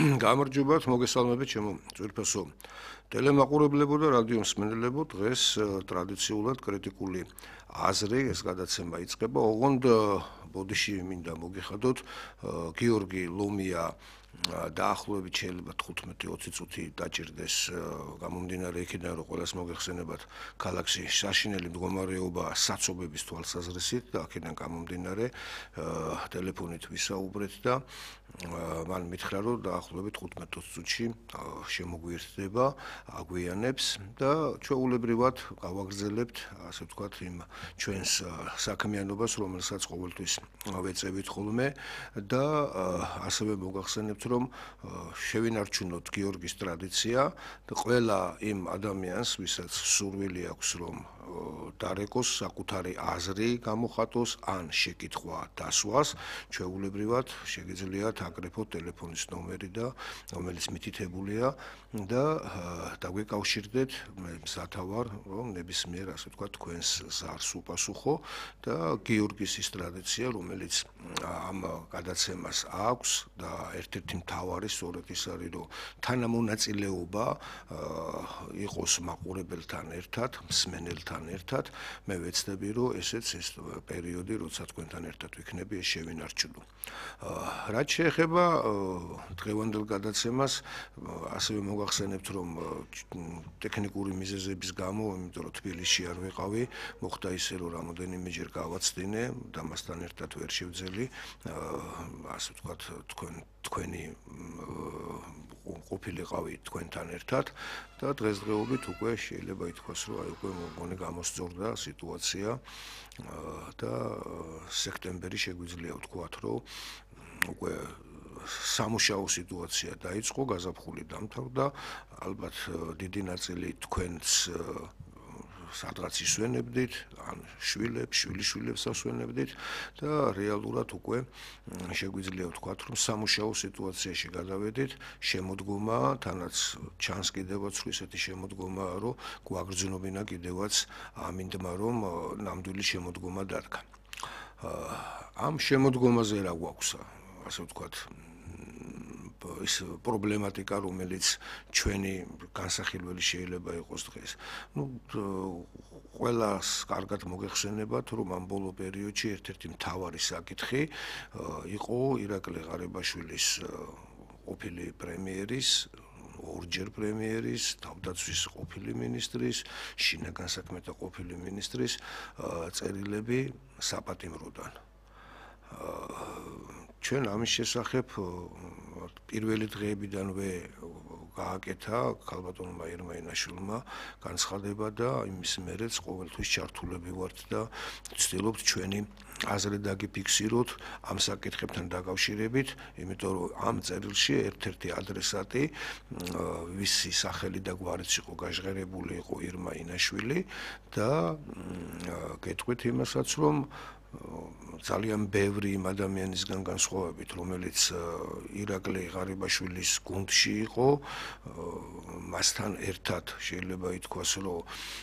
გამარჯობათ, მოგესალმებით ჩემო ძვირფასო ტელემაყურებლებო და რადიო მსმენელებო. დღეს ტრადიციულად კრიტიკული აზრი ეს გადაცემა იწყება. ოღონდ ბოდიში მინდა მოგიხადოთ, გიორგი ლომია დაახლოებით შეიძლება 15-20 წუთი დაჭირდეს გამომდინარე იქიდან, რომ ყველას მოგეხსენებათ ქალაქში საშინელი მდგომარეობა საცობების თვალსაზრისით და აქედან გამომდინარე ტელეფონით ვისაუბრეთ და მან მითხრა, რომ დაახლოებით 15-20 წუთში შემოგვიერთდება, აგვიანებს და ჩვეულებრივად გავაგრძელებთ, ასე ვთქვათ, იმ ჩვენს საქმიანობას, რომელსაც ყოველთვის ვეწევით ხოლმე და ასევე მოგახსენებთ, რომ შევინარჩუნოთ გიორგის ტრადიცია და ყველა იმ ადამიანს, ვისაც სურვილი აქვს, რომ დარეკოს საკუთარი აზრი გამოხატოს ან შეკითხვა დასვას, ჩვეულებრივად შეგიძლიათ აკრეფოთ ტელეფონის ნომერი და რომელიც მითითებულია და დაგვეკავშირდეთ, მე მზათა ვარ, რომ ნებისმიერ, ასე ვთქვათ, თქვენს ზარს უპასუხო და გიორგის ის ტრადიცია, რომელიც ამ გადაცემას აქვს და ერთ-ერთი მთავარი სწორედ ის არის, რომ თანამონაწილეობა იყოს მაყურებელთან ერთად, მსმენელთან ერთად. მე ვეცდები, რომ ესეც ეს პერიოდი, როცა თქვენთან ერთად ვიქნები, ეს შევინარჩუნო. რაც შეეხება დღევანდელ გადაცემას, ასევე მოგახსენებთ, რომ ტექნიკური მიზეზების გამო, იმიტომ რომ თბილისში არ ვიყავი, მოხდა ისე, რომ რამოდენიმეჯერ გავაცდინე და მასთან ერთად ვერ შევძელი, ასე ვთქვათ, თქვენი ყოფილიყავი თქვენთან ერთად და დღესდღეობით უკვე შეიძლება ითქვას, რომ აი უკვე მოგონი გამოსწორდა სიტუაცია და სექტემბერი შეგვიძლია ვთქვათ, რომ უკვე სამუშაო სიტუაცია დაიწყო, გაზაფხული დამთავრდა, ალბათ დიდი ნაწილი თქვენც სადღაც ისვენებდით, ან შვილიშვილებს ასვენებდით და რეალურად უკვე შეგვიძლია ვთქვათ, რომ სამუშაო სიტუაციაში გადავედით, შემოდგომა, თანაც ჩანს კიდევაც ისეთი შემოდგომაა, რომ გვაგრძნობინა კიდევაც ამინდმა, რომ ნამდვილი შემოდგომა დადგა. ამ შემოდგომაზე რა გვაქვს, ასე ვთქვათ, ის პრობლემატიკა, რომელიც ჩვენი განსახილველი შეიძლება იყოს დღეს. ყველას კარგად მოგეხსენებათ, რომ ამ ბოლო პერიოდში ერთ-ერთი მთავარი საკითხი იყო ირაკლი ღარიბაშვილის ყოფილი პრემიერის, ორჯერ პრემიერის, თავდაცვის ყოფილი მინისტრის, შინაგან საქმეთა ყოფილი მინისტრის წერილები საპატიმროდან. ჩვენ ამის შესახებ პირველი დღეებიდანვე გააკეთა ქალბატონმა ირმა-ინაშვილმა განცხადება და იმის მერეც ყოველთვის ჩართულები ვართ და ვცდილობთ ჩვენი აზრი დაგიფიქსიროთ ამ საკითხებთან დაკავშირებით, იმიტომ რომ ამ წერილში ერთ-ერთი ადრესატი, ვისი სახელი და გვარიც იყო გაჟღერებული, იყო ირმა-ინაშვილი და გეტყვით იმასაც, რომ ძალიან ბევრი იმ ადამიანისგან განსხვავებით, რომელიც ირაკლი ღარიბაშვილის გუნდში იყო, მასთან ერთად შეიძლება ითქვას, რომ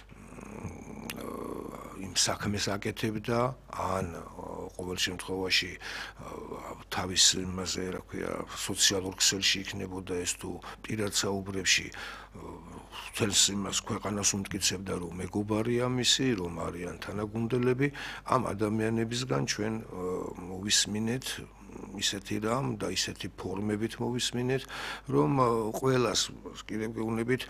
იმ საქმეს აკეთებდა, ან ყოველ შემთხვევაში თავის იმაზე, რა ქვია, სოციალურ ქსელში იქნებოდა ეს თუ პირად საუბრებში თელს იმას ქვეყანას უმტკიცებდა, რომ მეგობარია მისი, რომ არიან თანაგუნდელები, ამ ადამიანებისგან ჩვენ მოვისმინეთ ისეთი რამ და ისეთი ფორმებით მოვისმინეთ, რომ ყველას კიდევ გეუბნებით,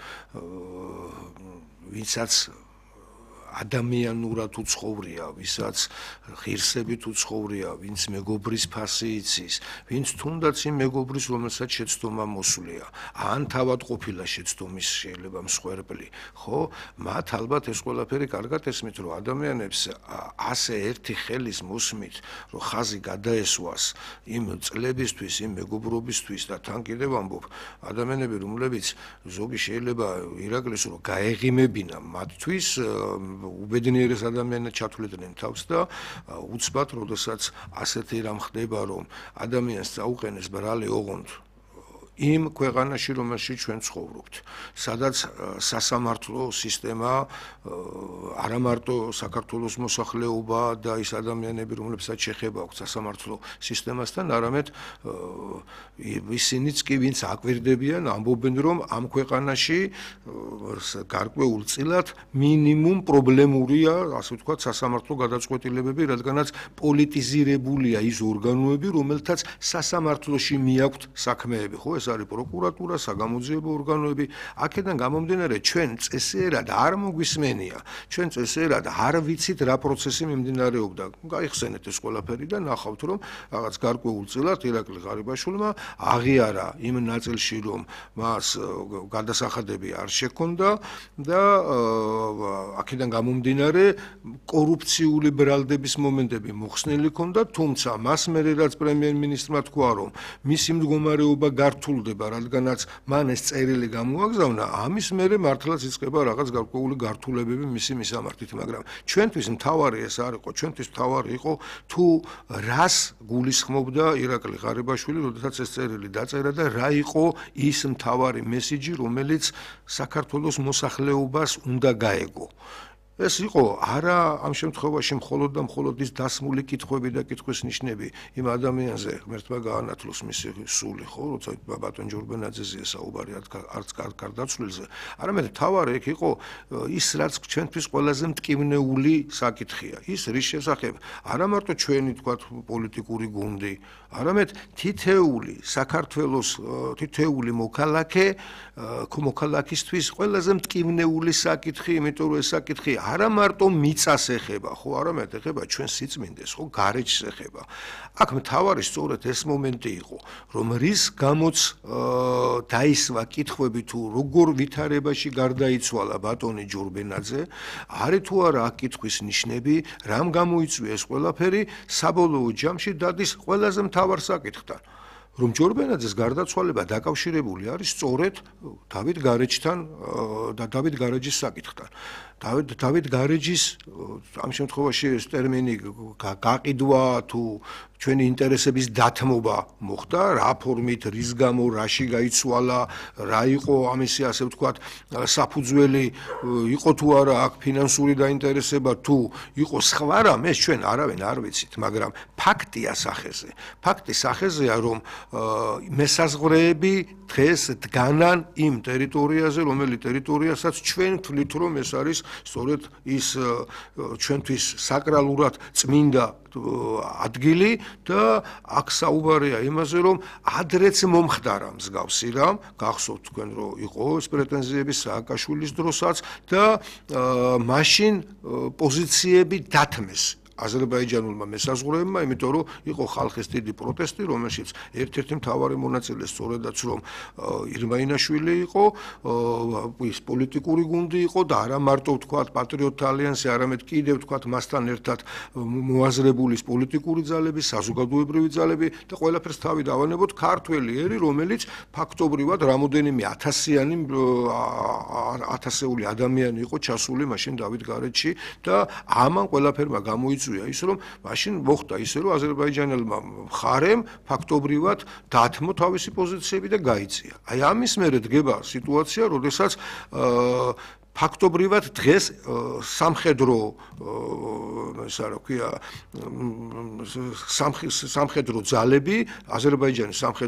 ვინცაც ადამიანურად უცხოვრია, ვისაც ღირსებით უცხოვრია, ვინც მეგობრის ფასი იცის, ვინც თუნდაც იმ მეგობრის, რომელსაც შეცდომა მოსვლია, ან თავად ყოფილა შეცდომის შეიძლება მსხვერპლი, ხო? მათ ალბათ ეს ყველაფერი კარგად ესმით, რომ ადამიანებს ასე ერთი ხელის მოსმით, რომ ხაზი გადაესვას იმ წლებისთვის, იმ მეგობრობისთვის და თან კიდევ ამბობ, ადამიანები, რომლებიც ზოგი შეიძლება ირაკლის რომ გაეღიმებინა მათთვის უბედნიერეს ადამიანად ჩათვლიდნენ თავს და უცბად, როდესაც ასეთი რამ ხდება, რომ ადამიანს წაუყენეს ბრალი ოღონდ იმ ქვეყანაში, რომელშიც ჩვენ ცხოვრობთ, სადაც სასამართლო სისტემა არა მარტო საქართველოს მოსახლეობა და ის ადამიანები, რომლებსაც შეხება აქვს სასამართლო სისტემასთან, არამედ ისინიც კი, ვინც აკვირდებიან, ამბობენ, რომ ამ ქვეყანაში გარკვეულწილად მინიმუმ პრობლემურია, ასე ვთქვათ, სასამართლო გადაწყვეტილებები, რადგანაც პოლიტიზირებულია ის ორგანოები, რომელთაც სასამართლოში მიაქვთ საქმეები, ხო, ეს არის პროკურატურა, საგამოძიებო ორგანოები. აქედან გამომდინარე, ჩვენ წესიერად არ მოგვისმენია, ჩვენ წესიერად არ ვიცით რა პროცესი მიმდინარეობდა. გაიხსენეთ ეს ყველაფერი და ნახავთ, რომ რაღაც გარკვეულწილად ირაკლი ღარიბაშვილმა აღიარა იმ ნაწილში, რომ მას გადასახადები არ შექონდა და აქედან გამომდინარე კორუფციული ბრალდების მომენტები მოხსნილი ჰქონდა, თუმცა მას მერე რაც პრემიერ-მინისტრმა თქვა, რომ მისი მდგომარეობა გართულდება, რადგანაც მან ეს წერილი გამოაგზავნა, ამის მერე მართლაც იწყება რაღაც გარკვეული გართულებები მისი მისამართით, მაგრამ ჩვენთვის მთავარი ეს არ იყო, ჩვენთვის მთავარი იყო თუ რას გულისხმობდა ირაკლი ღარიბაშვილი, როდესაც ეს წერილი დაწერა და რა იყო ის მთავარი მესიჯი, რომელიც საქართველოს მოსახლეობას უნდა გაეგო. ეს იყო არა ამ შემთხვევაში მხოლოდ და მხოლოდ ის დასმული კითხვები და კითხვის ნიშნები იმ ადამიანზე, ღმერთმა გაანათლოს მისი სული, ხო, როცა ბატონ ჯურბენაძეზე საუბარი არც გარდაცვლილზე, არამედ მთავარი იქ იყო ის, რაც ჩვენთვის ყველაზე მტკივნეული საკითხია, ის რის შესახებ არა მარტო ჩვენი, თქვათ, პოლიტიკური გუნდი, არამედ თითეული საქართველოს თითეული მოქალაქისთვის ყველაზე მტკივნეული საკითხი, იმიტომ რომ ეს საკითხი არა მარტო მიწას ეხება, ხო, არამედ ეხება ჩვენ სიწმინდეს, ხო, გარეჯს ეხება. აქ მთავარი სწორედ ეს მომენტი იყო, რომ რის გამოც დაისვა კითხვები თუ როგორ ვითარებაში გარდაიცვალა ბატონი ჯურბენაძე, არის თუ არა აქ კითხვის ნიშნები, რამ გამოიწვია ეს ყველაფერი, საბოლოო ჯამში დადის ყველაზე მთავარ საკითხთან. რომ ჯურბენაძეს გარდაცვალება დაკავშირებული არის სწორედ დავით გარეჯთან და დავით გარეჯის საკითხთან. დავით გარეჯის ამ შემთხვევაში ეს ტერმინი გაყიდვა თუ ჩვენი ინტერესების დათმობა მოხდა, რა ფორმით, რის გამო, რაში გაიცვალა, რა იყო ამისი, ასე ვთქვათ, საფუძველი, იყო თუ არა აქ ფინანსური დაინტერესება, თუ იყო სხვა რამ, ეს ჩვენ არავინ არ ვიცით, მაგრამ ფაქტია სახეზე. ფაქტი სახეზეა, რომ მესაზღვრეები დღეს დგანან იმ ტერიტორიაზე, რომელიც ტერიტორიასაც ჩვენ ვთვლით, რომ ეს არის სწორედ ის ჩვენთვის საკრალურად წმინდა ადგილი და აქ საუბარია იმაზე, რომ ადრეც მომხდარა მსგავსი რამ, გახსოვთ თქვენ, რომ იყო ეს პრეტენზიები სააკაშვილის დროსაც და მაშინ პოზიციები დათმეს აზერბაიჯანულმა მესაზღვრეებმა, იმიტომ რომ იყო ხალხის დიდი პროტესტი, რომელშიც ერთ-ერთი მთავარი მონაწილე სწორედაც რომ ირმაინაშვილი იყო, ის პოლიტიკური გუნდი იყო და არა მარტო ვთქვათ პატრიოტთა ალიანსი, არამედ კიდევ ვთქვათ მასთან ერთად მოაზრებული პოლიტიკური ძალები, საზოგადოებრივი ძალები და ყველაფერს თავი დავანებოთ ქართველი ერი, რომელიც ფაქტობრივად რამოდენიმე ათასეული ადამიანი იყო ჩასული მაშინ დავით გარეჯში და ამან ყველაფერმა გამოიწვია ის, რომ მაშინ მოხდა ისე, რომ აზერბაიჯანელმა მხარემ ფაქტობრივად დათმო თავისი პოზიციები და გაიწია. აი ამის მერე დგება სიტუაცია, როდესაც ფაქტობრივად დღეს სამხედრო სამხედრო ძალები, აზერბაიჯანის სამხედრო